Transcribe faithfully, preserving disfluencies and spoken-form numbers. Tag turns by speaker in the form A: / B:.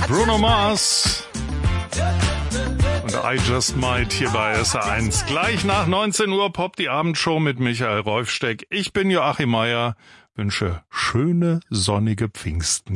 A: Bruno Mars und I Just Might hier bei S R eins. Gleich nach neunzehn Uhr poppt die Abendshow mit Michael Rolfsteck. Ich bin Joachim Meier, wünsche schöne sonnige Pfingsten.